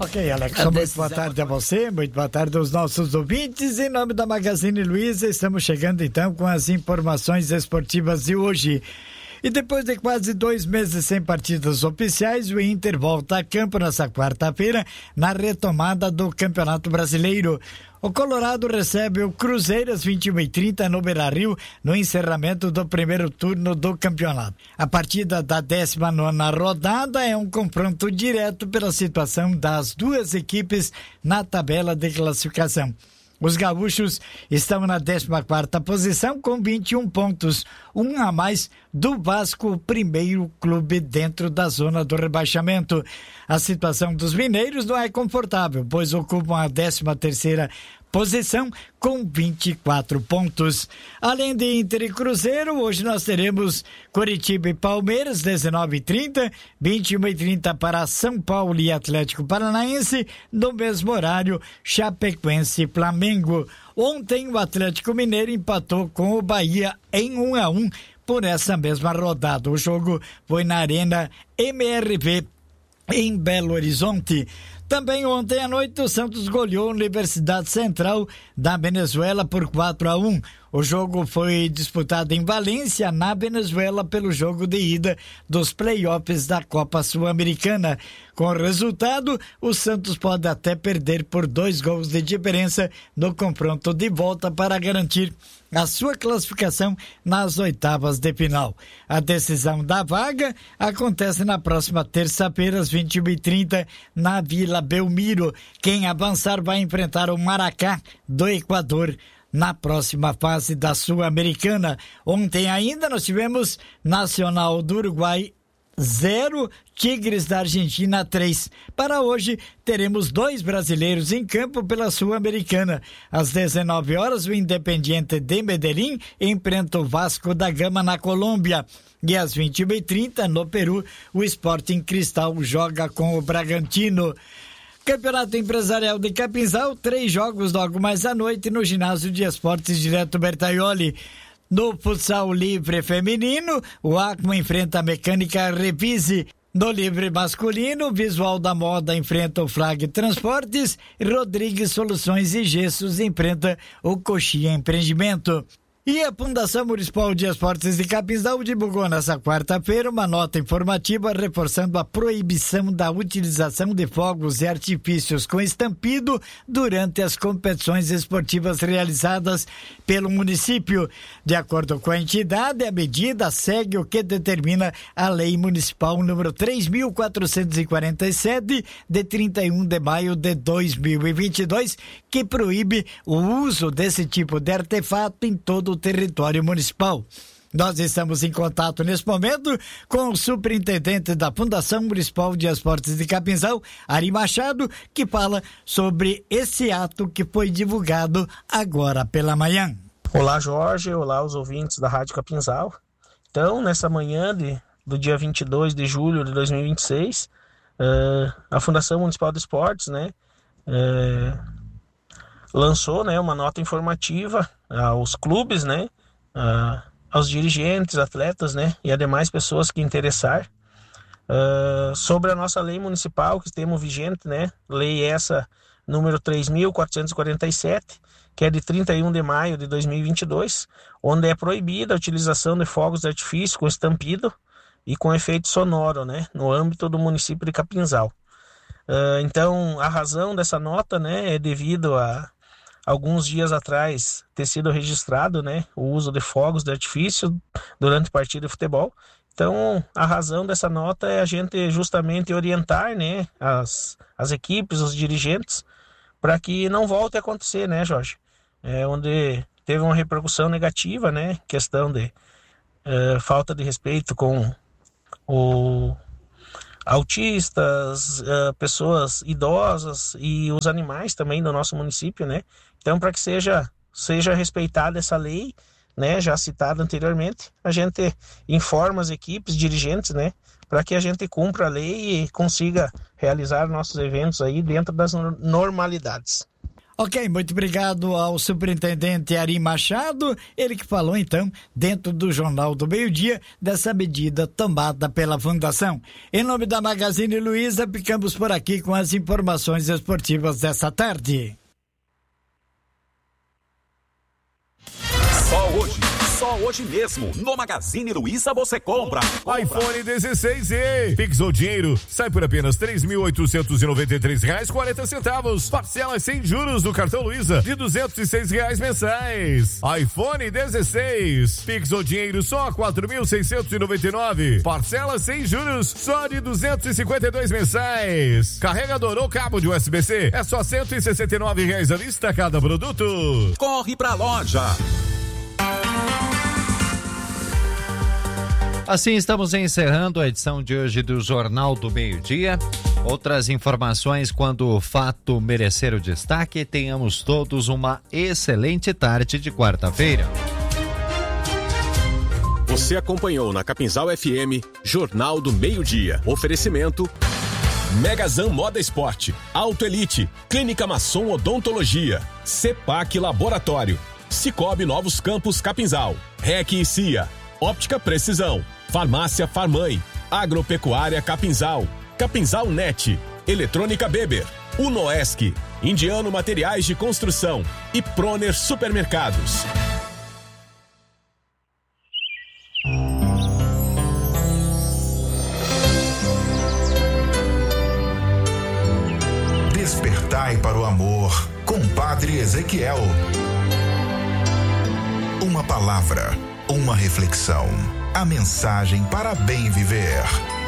Ok, Alex, muito boa tarde a você, muito boa tarde aos nossos ouvintes. Em nome da Magazine Luiza, estamos chegando então com as informações esportivas de hoje. E depois de quase 2 meses sem partidas oficiais, o Inter volta a campo nessa quarta-feira na retomada do Campeonato Brasileiro. O Colorado recebe o Cruzeiro às 21h30 no Beira-Rio, no encerramento do primeiro turno do campeonato. A partida da 19ª rodada é um confronto direto pela situação das duas equipes na tabela de classificação. Os gaúchos estão na 14ª posição com 21 pontos, um a mais do Vasco, o primeiro clube dentro da zona do rebaixamento. A situação dos mineiros não é confortável, pois ocupam a 13ª posição com 24 pontos. Além de Inter e Cruzeiro, hoje nós teremos Coritiba e Palmeiras, 19h30, 21h30 para São Paulo e Atlético Paranaense, no mesmo horário, Chapecoense e Flamengo. Ontem o Atlético Mineiro empatou com o Bahia em 1-1 por essa mesma rodada. O jogo foi na Arena MRV em Belo Horizonte. Também ontem à noite o Santos goleou a Universidade Central da Venezuela por 4-1. O jogo foi disputado em Valência, na Venezuela, pelo jogo de ida dos playoffs da Copa Sul-Americana. Com o resultado, o Santos pode até perder por 2 gols de diferença no confronto de volta para garantir a sua classificação nas oitavas de final. A decisão da vaga acontece na próxima terça-feira, às 21h30, na Vila Belmiro. Quem avançar vai enfrentar o Maracá do Equador na próxima fase da Sul-Americana. Ontem ainda nós tivemos Nacional do Uruguai 0, Tigres da Argentina 3. Para hoje teremos 2 brasileiros em campo pela Sul-Americana. Às 19 horas o Independiente de Medellín enfrenta o Vasco da Gama na Colômbia. E às 21h30 no Peru o Sporting Cristal joga com o Bragantino. Campeonato Empresarial de Capinzal, 3 jogos logo mais à noite no Ginásio de Esportes Direto Bertaioli. No futsal livre feminino, o Acma enfrenta a Mecânica Revise. No livre masculino, Visual da Moda enfrenta o Flag Transportes e Rodrigues Soluções e Gessos enfrenta o Coxinha Empreendimento. E a Fundação Municipal de Esportes de Capinzal divulgou nesta quarta-feira uma nota informativa reforçando a proibição da utilização de fogos e artifícios com estampido durante as competições esportivas realizadas pelo município. De acordo com a entidade, a medida segue o que determina a Lei Municipal número 3.447, de 31 de maio de 2022, que proíbe o uso desse tipo de artefato em todo o território municipal. Nós estamos em contato nesse momento com o superintendente da Fundação Municipal de Esportes de Capinzal, Ari Machado, que fala sobre esse ato que foi divulgado agora pela manhã. Olá, Jorge, olá os ouvintes da Rádio Capinzal. Então, nessa manhã do dia 22 de julho de 2026, a Fundação Municipal de Esportes, lançou, uma nota informativa aos clubes, aos dirigentes, atletas, e a demais pessoas que interessar sobre a nossa lei municipal que temos vigente, lei essa número 3.447, que é de 31 de maio de 2022, onde é proibida a utilização de fogos de artifício com estampido e com efeito sonoro, no âmbito do município de Capinzal. Então, a razão dessa nota, é devido a alguns dias atrás ter sido registrado, o uso de fogos de artifício durante partida de futebol. Então, a razão dessa nota é a gente justamente orientar, as equipes, os dirigentes, para que não volte a acontecer, Jorge? Onde teve uma repercussão negativa, questão de falta de respeito com autistas, pessoas idosas e os animais também do nosso município, Então, para que seja respeitada essa lei, já citada anteriormente, a gente informa as equipes, dirigentes, para que a gente cumpra a lei e consiga realizar nossos eventos aí dentro das normalidades. Ok, muito obrigado ao superintendente Ari Machado, ele que falou então, dentro do Jornal do Meio-Dia, dessa medida tomada pela Fundação. Em nome da Magazine Luiza, ficamos por aqui com as informações esportivas dessa tarde. Só hoje mesmo, no Magazine Luiza você compra. iPhone 16e. Pix ou dinheiro, sai por apenas R$3.893,40. Parcelas sem juros do cartão Luiza de R$206 mensais. iPhone 16. Pix ou dinheiro só R$4.699. Parcelas sem juros só de R$252 mensais. Carregador ou cabo de USB-C é só R$169 à vista cada produto. Corre pra loja. Assim estamos encerrando a edição de hoje do Jornal do Meio-Dia. Outras informações quando o fato merecer o destaque. Tenhamos todos uma excelente tarde de quarta-feira. Você acompanhou na Capinzal FM Jornal do Meio-Dia. Oferecimento Megazan Moda Esporte, Auto Elite, Clínica Masson Odontologia, CEPAC Laboratório, Cicobi Novos Campos Capinzal, REC e CIA, Óptica Precisão, Farmácia Farmãe, Agropecuária Capinzal, Capinzal Net, Eletrônica Beber, Unoesc, Indiano Materiais de Construção e Proner Supermercados. Despertai para o amor com Padre Ezequiel. Uma palavra, uma reflexão, a mensagem para bem viver.